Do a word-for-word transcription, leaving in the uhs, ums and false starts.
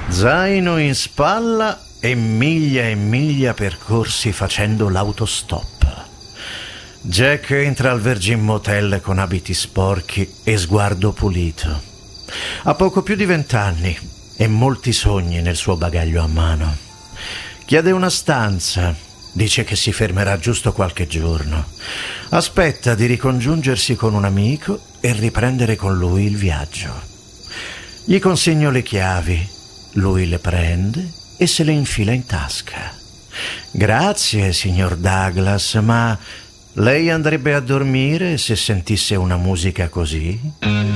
Zaino in spalla e miglia e miglia percorsi facendo l'autostop. Jack entra al Virgin Motel con abiti sporchi e sguardo pulito. Ha poco più di vent'anni e molti sogni nel suo bagaglio a mano. Chiede una stanza, dice che si fermerà giusto qualche giorno. Aspetta di ricongiungersi con un amico e riprendere con lui il viaggio. Gli consegno le chiavi, lui le prende e se le infila in tasca. Grazie, signor Douglas, ma lei andrebbe a dormire se sentisse una musica così?